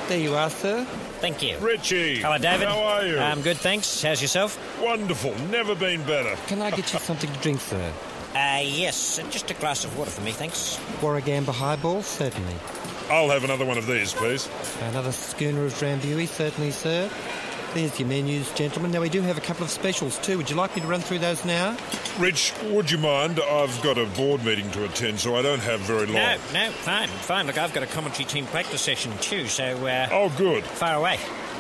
There you are, sir. Thank you. Richie. Hello, David. How are you? I'm good, thanks. How's yourself? Wonderful. Never been better. Can I get you something to drink, sir? Yes. Just a glass of water for me, thanks. Warragamba highball? Certainly. I'll have another one of these, please. Another schooner of Drambuie? Certainly, sir. There's your menus, gentlemen. Now, we do have a couple of specials, too. Would you like me to run through those now? Rich, would you mind? I've got a board meeting to attend, so I don't have very long. No, fine. Look, I've got a commentary team practice session too, so, Oh, good. far away.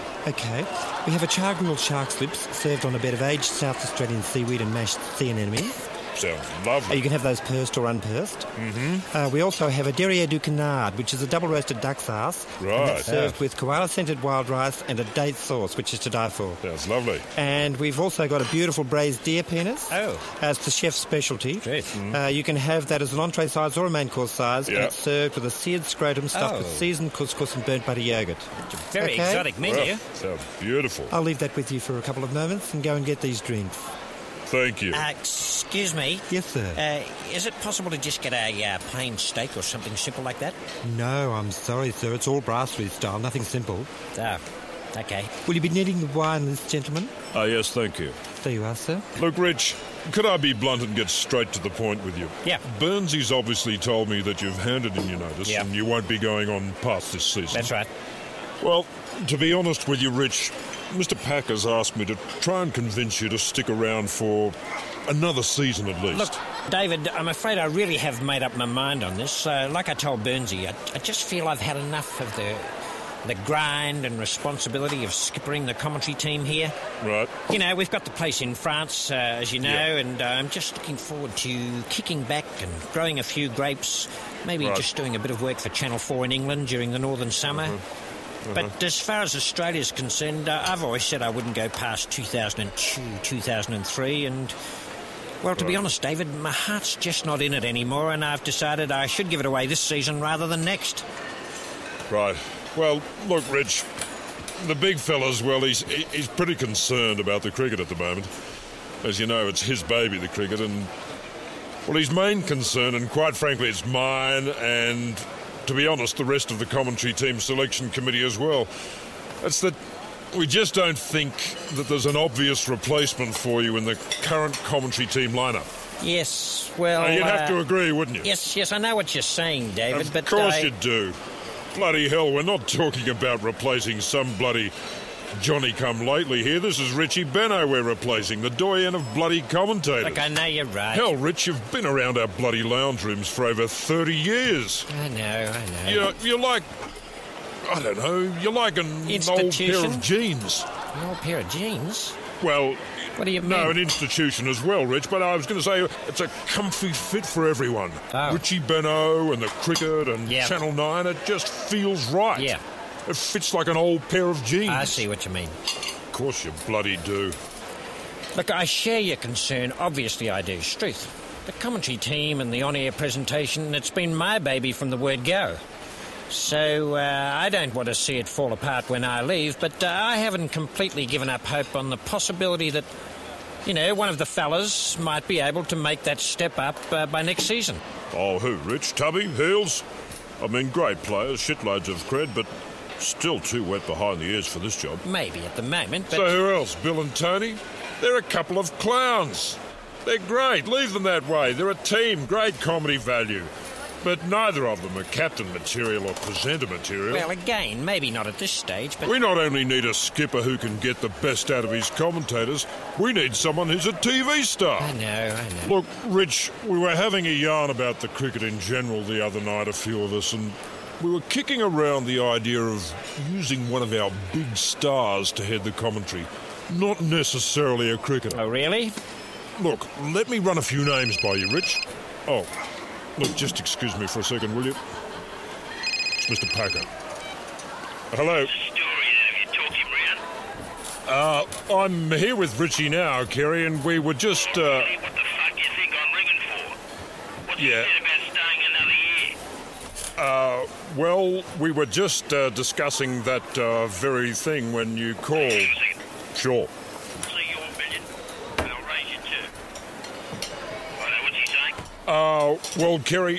OK. We have a char-grilled shark slips served on a bed of aged South Australian seaweed and mashed sea anemones. Sounds lovely. You can have those pursed or unpursed. Mm-hmm. We also have a derriere du canard, which is a double-roasted duck's arse. Right. And that's served with koala-scented wild rice and a date sauce, which is to die for. Sounds lovely. And we've also got a beautiful braised deer penis. Oh. It's the chef's specialty. Great. You can have that as an entree size or a main course size, and it's served with a seared scrotum stuffed with seasoned couscous and burnt butter yoghurt. It's a very exotic menu. Well, sounds beautiful. I'll leave that with you for a couple of moments and go and get these drinks. Thank you. Excuse me. Yes, sir. Is it possible to just get a plain steak or something simple like that? No, I'm sorry, sir. It's all brasserie style, nothing simple. Ah, okay. Will you be needing the wine list, gentlemen? Yes, thank you. There you are, sir. Look, Rich, could I be blunt and get straight to the point with you? Yeah. Burnsy's obviously told me that you've handed in your notice and you won't be going on past this season. That's right. Well, to be honest with you, Rich, Mr. Packer's asked me to try and convince you to stick around for another season at least. Look, David, I'm afraid I really have made up my mind on this. Like I told Burnsy, I just feel I've had enough of the grind and responsibility of skippering the commentary team here. Right. You know, we've got the place in France, as you know, and I'm just looking forward to kicking back and growing a few grapes, maybe just doing a bit of work for Channel 4 in England during the northern summer. But as far as Australia's concerned, I've always said I wouldn't go past 2002, 2003, and, well, to be honest, David, my heart's just not in it anymore, and I've decided I should give it away this season rather than next. Right. Well, look, Rich, the big fella's, well, he's pretty concerned about the cricket at the moment. As you know, it's his baby, the cricket, and, well, his main concern, and quite frankly, it's mine and, to be honest, the rest of the commentary team selection committee as well. It's that we just don't think that there's an obvious replacement for you in the current commentary team lineup. Yes, well... You'd have to agree, wouldn't you? Yes, I know what you're saying, David, but... Of course you do. Bloody hell, we're not talking about replacing some bloody Johnny-come-lately here. This is Richie Benno we're replacing, the doyen of bloody commentators. Look, I know you're right. Hell, Rich, you've been around our bloody lounge rooms for over 30 years. I know. You're like... I don't know, you're like an old pair of jeans. An old pair of jeans? Well... What do you mean? No, an institution as well, Rich, but I was going to say it's a comfy fit for everyone. Oh. Richie Benno and the cricket and Channel 9, it just feels right. Yeah. It fits like an old pair of jeans. I see what you mean. Of course you bloody do. Look, I share your concern. Obviously I do. Struth. The commentary team and the on-air presentation, it's been my baby from the word go. So I don't want to see it fall apart when I leave, but I haven't completely given up hope on the possibility that, you know, one of the fellas might be able to make that step up by next season. Oh, who, Rich? Tubby? Heels? I mean, great players, shitloads of cred, but still too wet behind the ears for this job. Maybe at the moment, but... So who else? Bill and Tony? They're a couple of clowns. They're great. Leave them that way. They're a team. Great comedy value. But neither of them are captain material or presenter material. Well, again, maybe not at this stage, but... We not only need a skipper who can get the best out of his commentators, we need someone who's a TV star. I know. Look, Rich, we were having a yarn about the cricket in general the other night, a few of us, and we were kicking around the idea of using one of our big stars to head the commentary. Not necessarily a cricketer. Oh, really? Look, let me run a few names by you, Rich. Oh... Look, just excuse me for a second, will you? It's Mr. Packer. Hello. What's the story? Have you talked him round? I'm here with Richie now, Kerry, and we were just, What the fuck you think I'm ringing for? What you said about staying another year? Well, we were just discussing that very thing when you called. Sure. See your million, and I'll raise you too. Righto, what's he saying? Well, Kerry,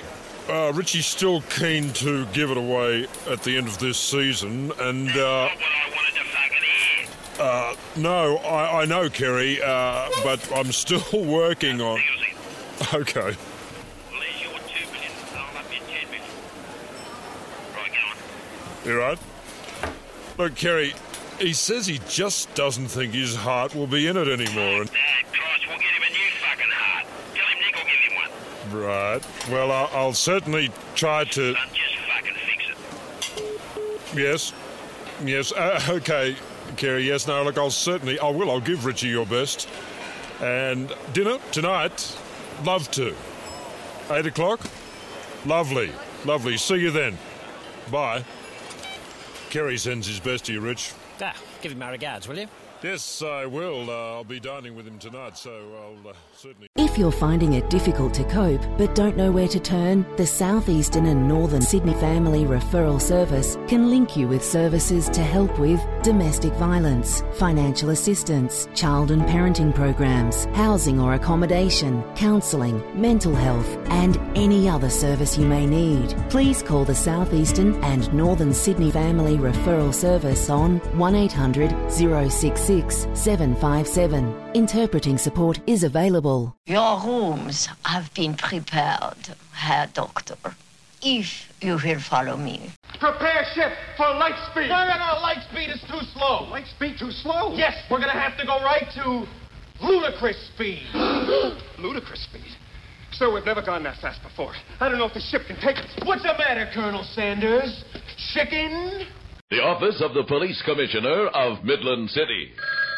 Richie's still keen to give it away at the end of this season, and... That's not what I wanted to fucking hear. No, I know, Kerry, but I'm still working on... Okay. Well, there's your 2 million. I'll up your 10 million. Right, go on. You right? Look, Kerry, he says he just doesn't think his heart will be in it anymore. And... Dad, Christ, we'll get him a new fucking heart. Tell him Nick will give him one. Right. Well, I'll certainly try to... Son, just fucking fix it. Yes. Yes. Okay, Kerry. Yes. No. Look, I'll give Richie your best. And dinner tonight. Love to. 8 o'clock. Lovely. Lovely. See you then. Bye. Kerry sends his best to you, Rich. Give him my regards, will you? Yes, I will. I'll be dining with him tonight, so I'll certainly... If you're finding it difficult to cope but don't know where to turn, the South Eastern and Northern Sydney Family Referral Service can link you with services to help with domestic violence, financial assistance, child and parenting programs, housing or accommodation, counselling, mental health and any other service you may need. Please call the South Eastern and Northern Sydney Family Referral Service on 1800 066 757. Interpreting support is available. Your rooms have been prepared, Herr Doctor, if you will follow me. Prepare ship for light speed. No, light speed is too slow. Light speed too slow? Yes, we're gonna have to go right to ludicrous speed. Ludicrous speed? Sir, we've never gone that fast before. I don't know if the ship can take us. What's the matter, Colonel Sanders? Chicken? The Office of the Police Commissioner of Midland City.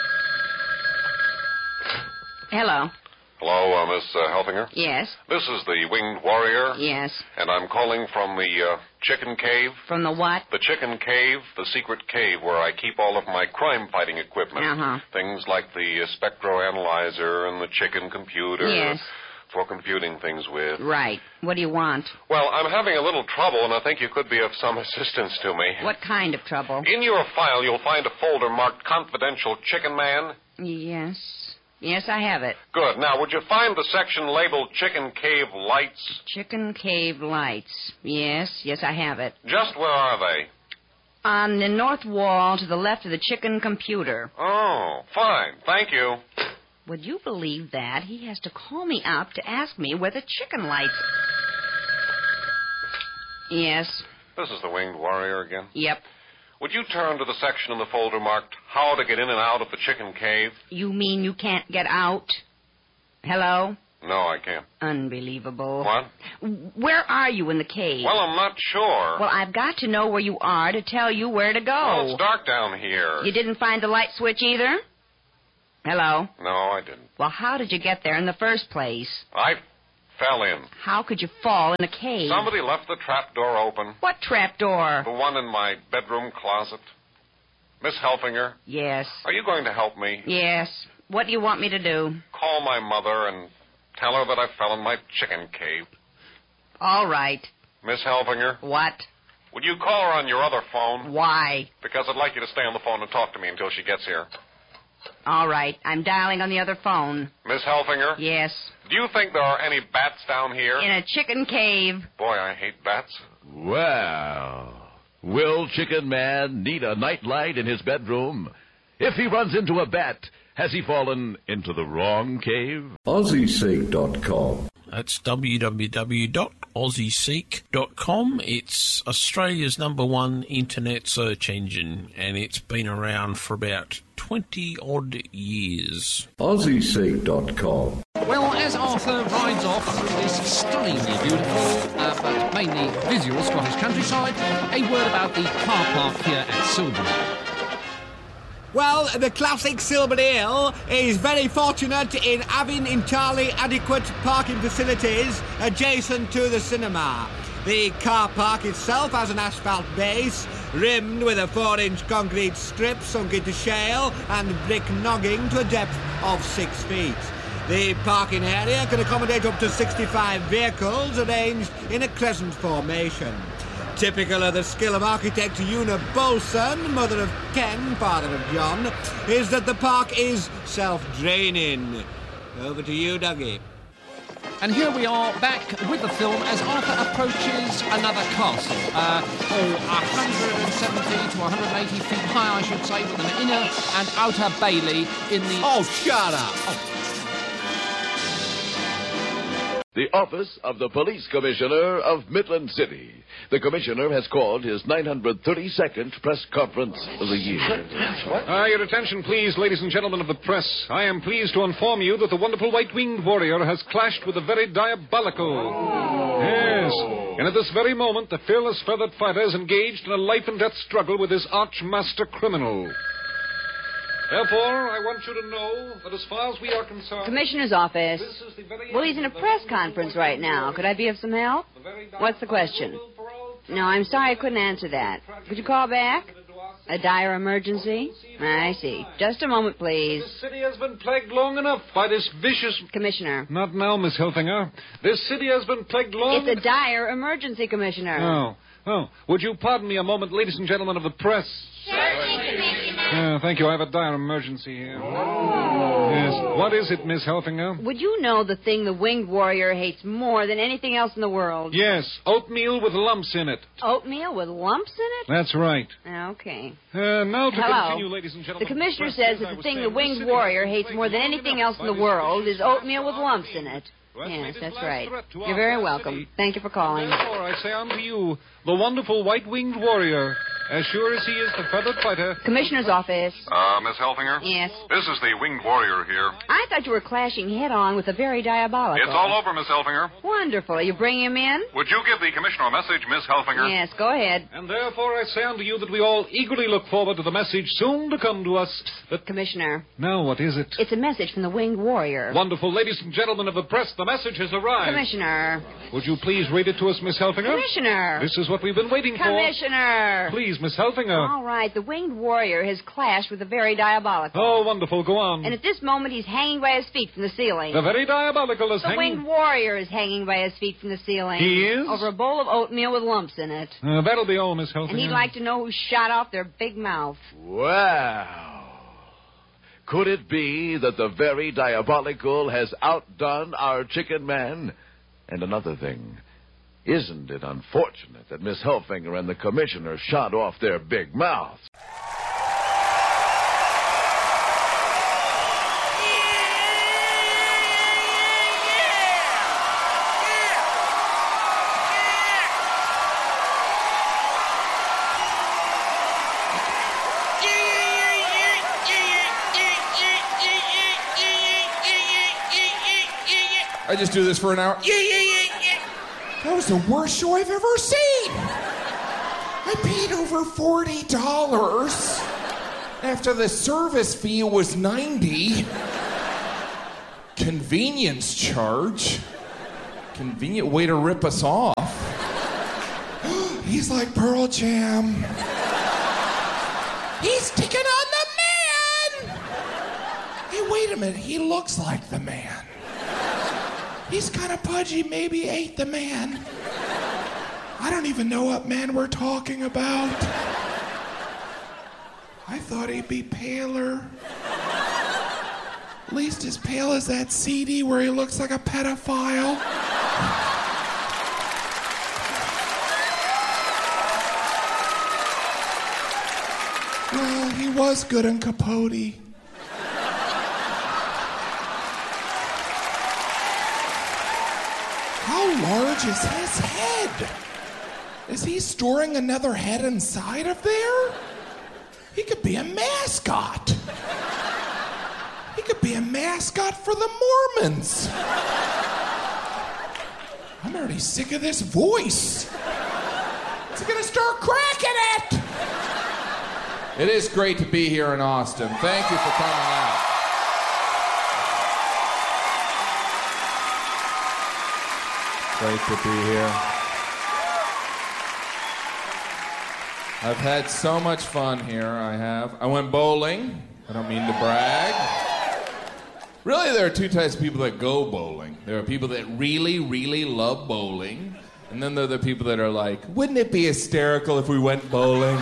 Hello. Hello, Miss Helfinger? Yes. This is the Winged Warrior. Yes. And I'm calling from the Chicken Cave. From the what? The Chicken Cave, the secret cave where I keep all of my crime-fighting equipment. Uh-huh. Things like the spectroanalyzer and the chicken computer. Yes. For computing things with. Right. What do you want? Well, I'm having a little trouble, and I think you could be of some assistance to me. What kind of trouble? In your file, you'll find a folder marked Confidential Chicken Man. Yes. Yes, I have it. Good. Now, would you find the section labeled Chicken Cave Lights? Chicken Cave Lights. Yes, I have it. Just where are they? On the north wall to the left of the chicken computer. Oh, fine. Thank you. Would you believe that? He has to call me up to ask me where the chicken lights... Yes. This is the Winged Warrior again? Yep. Would you turn to the section in the folder marked How to Get In and Out of the Chicken Cave? You mean you can't get out? Hello? No, I can't. Unbelievable. What? Where are you in the cave? Well, I'm not sure. Well, I've got to know where you are to tell you where to go. Well, it's dark down here. You didn't find the light switch either? Hello? No, I didn't. Well, how did you get there in the first place? I fell in. How could you fall in a cave? Somebody left the trap door open. What trap door? The one in my bedroom closet. Miss Helfinger? Yes. Are you going to help me? Yes. What do you want me to do? Call my mother and tell her that I fell in my chicken cave. All right. Miss Helfinger? What? Would you call her on your other phone? Why? Because I'd like you to stay on the phone and talk to me until she gets here. All right. I'm dialing on the other phone. Miss Helfinger? Yes. Do you think there are any bats down here? In a chicken cave. Boy, I hate bats. Well, will Chicken Man need a nightlight in his bedroom? If he runs into a bat, has he fallen into the wrong cave? AussieSeek.com. That's www.aussieseek.com. It's Australia's #1 internet search engine, and it's been around for about 20-odd years. AussieSeek.com. Well, as Arthur rides off through this stunningly beautiful, but mainly visual Scottish countryside, a word about the car park here at Silbury. Well, the classic Silbury Hill is very fortunate in having entirely adequate parking facilities adjacent to the cinema. The car park itself has an asphalt base, rimmed with a 4-inch concrete strip sunk into shale and brick nogging to a depth of 6 feet. The parking area can accommodate up to 65 vehicles arranged in a crescent formation. Typical of the skill of architect Una Bolson, mother of Ken, father of John, is that the park is self-draining. Over to you, Dougie. And here we are back with the film as Arthur approaches another castle. 170 to 180 feet high, I should say, with an inner and outer bailey in the... Oh, shut up! The office of the Police Commissioner of Midland City. The Commissioner has called his 932nd press conference of the year. Your attention, please, ladies and gentlemen of the press. I am pleased to inform you that the wonderful white-winged warrior has clashed with the very diabolical. Yes. And at this very moment, the fearless feathered fighter is engaged in a life-and-death struggle with his arch-master criminal. Therefore, I want you to know that as far as we are concerned... Commissioner's office. Well, he's in a press conference right now. Could I be of some help? What's the question? No, I'm sorry I couldn't answer that. Could you call back? A dire emergency? I see. Just a moment, please. This city has been plagued long enough by this vicious... Commissioner. Not now, Miss Hilfinger. This city has been plagued long... It's a dire emergency, Commissioner. Oh. Would you pardon me a moment, ladies and gentlemen of the press? Certainly, Commissioner. Thank you. I have a dire emergency here. Yes. What is it, Miss Helfinger? Would you know the thing the winged warrior hates more than anything else in the world? Yes. Oatmeal with lumps in it. Oatmeal with lumps in it? That's right. Okay. Now to Hello. continue, ladies and gentlemen. The commissioner says that the thing the winged warrior hates more than anything else in the world is oatmeal with lumps in it. Yes, that's right. You're very welcome. Thank you for calling. Therefore, I say unto you, the wonderful white-winged warrior, as sure as he is the feathered fighter... Commissioner's office. Miss Helfinger? Yes? This is the winged warrior here. I thought you were clashing head-on with the very diabolical. It's all over, Miss Helfinger. Wonderful. Are you bringing him in? Would you give the commissioner a message, Miss Helfinger? Yes, go ahead. And therefore I say unto you that we all eagerly look forward to the message soon to come to us that... Commissioner. Now, what is it? It's a message from the winged warrior. Wonderful. Ladies and gentlemen of the press, the message has arrived. Commissioner. Would you please read it to us, Miss Helfinger? Commissioner. This is what we've been waiting for. Commissioner. Please, Miss Helfinger. All right. The winged warrior has clashed with the very diabolical. Oh, wonderful. Go on. And at this moment, he's hanging by his feet from the ceiling. The very diabolical is hanging... The winged warrior is hanging by his feet from the ceiling. He is? Over a bowl of oatmeal with lumps in it. That'll be all, Miss Helfinger. And he'd like to know who shot off their big mouth. Wow. Could it be that the very diabolical has outdone our chicken man? And another thing, isn't it unfortunate that Miss Helfinger and the commissioner shot off their big mouths? I just do this for an hour. That was the worst show I've ever seen. I paid over $40 after the service fee was $90. Convenience charge. Convenient way to rip us off. He's like Pearl Jam. He's taking on the man. Hey, wait a minute. He looks like the man. He's kind of pudgy, maybe ate the man. I don't even know what man we're talking about. I thought he'd be paler. At least as pale as that CD where he looks like a pedophile. Well, he was good in Capote. How large is his head? Is he storing another head inside of there? He could be a mascot. He could be a mascot for the Mormons. I'm already sick of this voice. Is he gonna start cracking it? It is great to be here in Austin. Thank you for coming out. Great to be here. I've had so much fun here, I went bowling. I don't mean to brag. Really, there are two types of people that go bowling. There are people that really, really love bowling. And then there are the people that are like, wouldn't it be hysterical if we went bowling?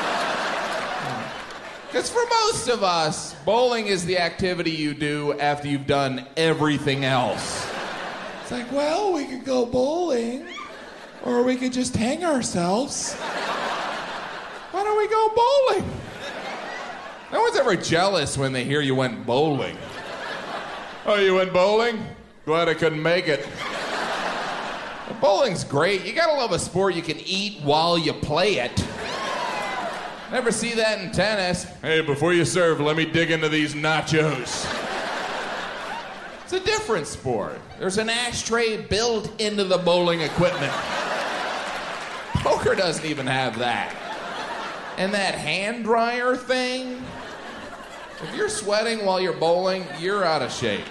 Because for most of us, bowling is the activity you do after you've done everything else. It's like, well, we could go bowling, or we could just hang ourselves. Why don't we go bowling? No one's ever jealous when they hear you went bowling. Oh, you went bowling? Glad I couldn't make it. Bowling's great. You gotta love a sport you can eat while you play it. Never see that in tennis. Hey, before you serve, let me dig into these nachos. It's a different sport. There's an ashtray built into the bowling equipment. Poker doesn't even have that. And that hand dryer thing, if you're sweating while you're bowling, you're out of shape.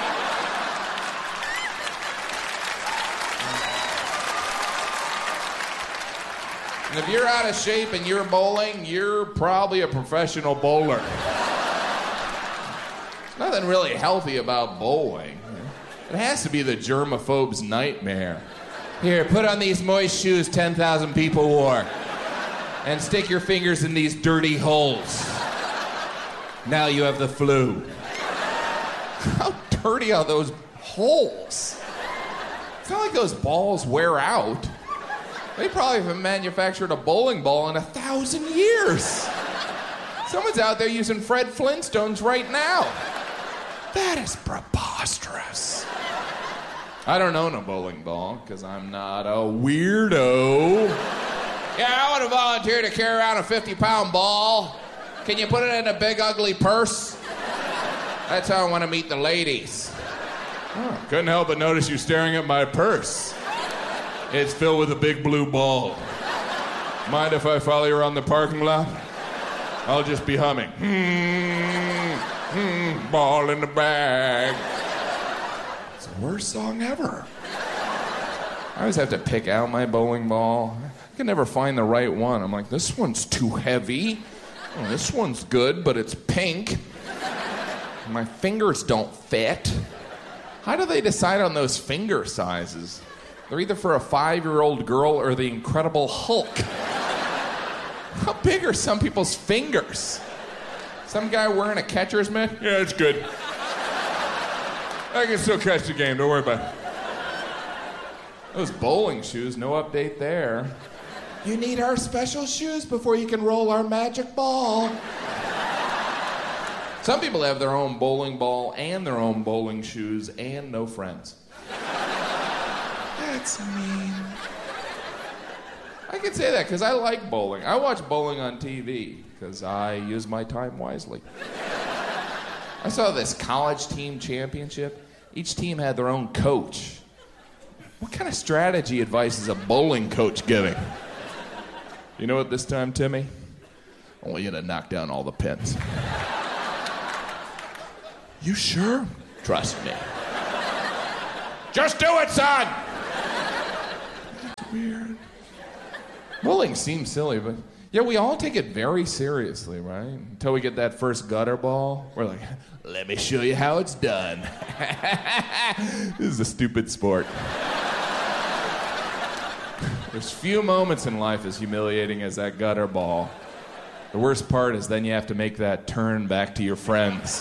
And if you're out of shape and you're bowling, you're probably a professional bowler. There's nothing really healthy about bowling. It has to be the germaphobe's nightmare. Here, put on these moist shoes 10,000 people wore. And stick your fingers in these dirty holes. Now you have the flu. How dirty are those holes? It's not like those balls wear out. They probably haven't manufactured a bowling ball in 1,000 years. Someone's out there using Fred Flintstones right now. That is preposterous. I don't own a bowling ball because I'm not a weirdo. Yeah, I want to volunteer to carry around a 50-pound ball. Can you put it in a big, ugly purse? That's how I want to meet the ladies. Oh, couldn't help but notice you staring at my purse. It's filled with a big blue ball. Mind if I follow you around the parking lot? I'll just be humming. Ball in the bag. It's the worst song ever. I always have to pick out my bowling ball. I can never find the right one. I'm like, this one's too heavy. Oh, this one's good, but it's pink. My fingers don't fit. How do they decide on those finger sizes? They're either for a 5-year-old girl or the Incredible Hulk. How big are some people's fingers? Some guy wearing a catcher's mitt? Yeah, it's good. I can still catch the game, don't worry about it. Those bowling shoes, no update there. You need our special shoes before you can roll our magic ball. Some people have their own bowling ball and their own bowling shoes and no friends. That's mean. I can say that because I like bowling. I watch bowling on TV because I use my time wisely. I saw this college team championship. Each team had their own coach. What kind of strategy advice is a bowling coach giving? You know what this time, Timmy? I want you to knock down all the pins. You sure? Trust me. Just do it, son! That's weird. Bowling seems silly, but yeah, we all take it very seriously, right? Until we get that first gutter ball, we're like, let me show you how it's done. This is a stupid sport. There's few moments in life as humiliating as that gutter ball. The worst part is then you have to make that turn back to your friends.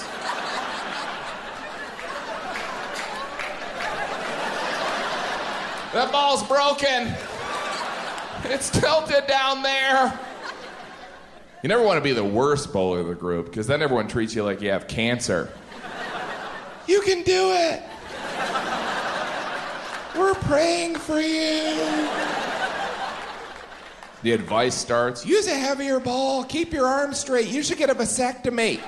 That ball's broken. It's tilted down there. You never want to be the worst bowler of the group, because then everyone treats you like you have cancer. You can do it. We're praying for you. The advice starts, use a heavier ball, keep your arms straight, you should get a vasectomy.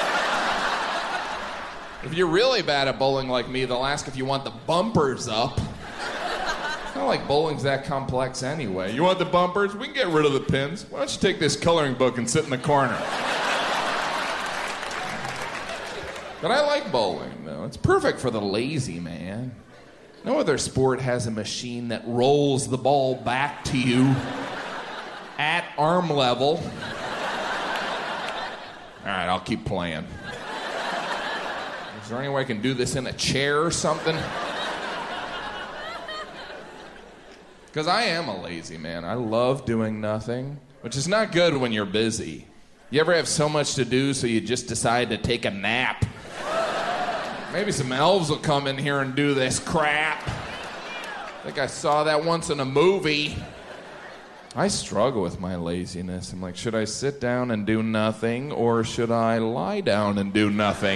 If you're really bad at bowling like me, they'll ask if you want the bumpers up. It's not like bowling's that complex anyway. You want the bumpers? We can get rid of the pins. Why don't you take this coloring book and sit in the corner? But I like bowling, though. It's perfect for the lazy man. No other sport has a machine that rolls the ball back to you at arm level. All right, I'll keep playing. Is there any way I can do this in a chair or something? Because I am a lazy man. I love doing nothing, which is not good when you're busy. You ever have so much to do so you just decide to take a nap? Maybe some elves will come in here and do this crap. I think I saw that once in a movie. I struggle with my laziness. I'm like, should I sit down and do nothing, or should I lie down and do nothing?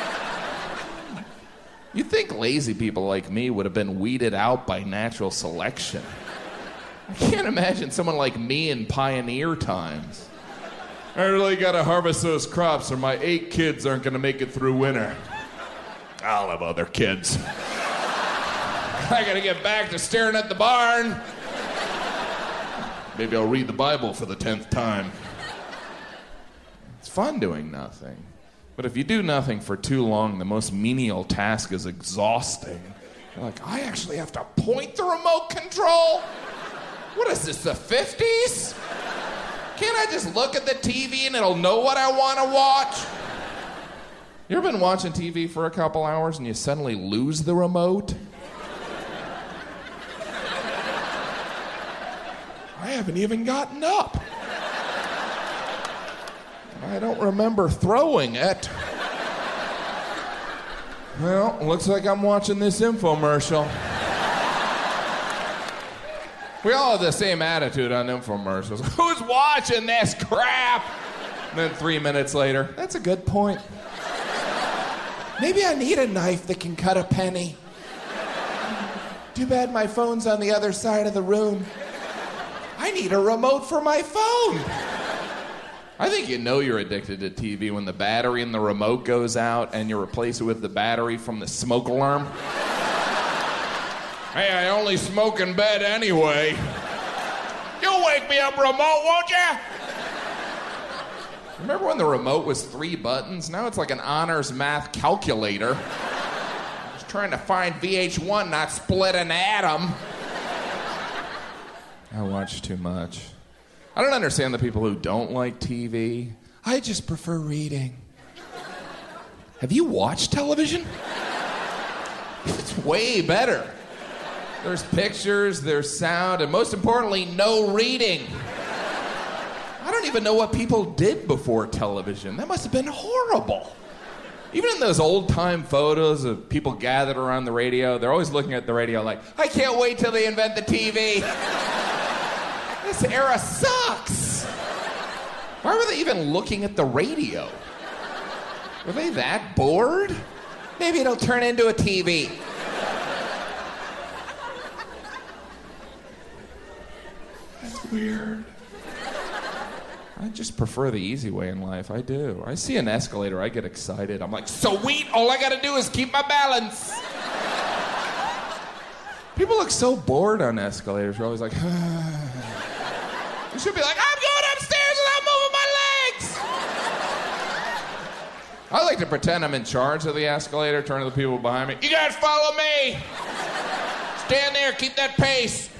You'd think lazy people like me would have been weeded out by natural selection. I can't imagine someone like me in pioneer times. I really gotta harvest those crops or my 8 kids aren't gonna make it through winter. I'll have other kids. I gotta get back to staring at the barn. Maybe I'll read the Bible for the 10th time. It's fun doing nothing. But if you do nothing for too long, the most menial task is exhausting. You're like, I actually have to point the remote control? What is this, the 50s? Can't I just look at the TV and it'll know what I want to watch? You ever been watching TV for a couple hours and you suddenly lose the remote? I haven't even gotten up. I don't remember throwing it. Well, looks like I'm watching this infomercial. We all have the same attitude on infomercials. Who's watching this crap? And then 3 minutes later, that's a good point. Maybe I need a knife that can cut a penny. Too bad my phone's on the other side of the room. I need a remote for my phone. I think you know you're addicted to TV when the battery in the remote goes out and you replace it with the battery from the smoke alarm. Hey, I only smoke in bed anyway. You'll wake me up, remote, won't you? Remember when the remote was 3 buttons? Now it's like an honors math calculator. Just trying to find VH1, not split an atom. I watch too much. I don't understand the people who don't like TV. I just prefer reading. Have you watched television? It's way better. There's pictures, there's sound, and most importantly, no reading. I don't even know what people did before television. That must have been horrible. Even in those old-time photos of people gathered around the radio, they're always looking at the radio like, I can't wait till they invent the TV. This era sucks. Why were they even looking at the radio? Were they that bored? Maybe it'll turn into a TV. That's weird. I just prefer the easy way in life. I do. I see an escalator, I get excited. I'm like, sweet, all I gotta do is keep my balance. People look so bored on escalators. They're always like, You should be like, I'm going upstairs without moving my legs. I like to pretend I'm in charge of the escalator, turn to the people behind me. You guys follow me. Stand there, keep that pace.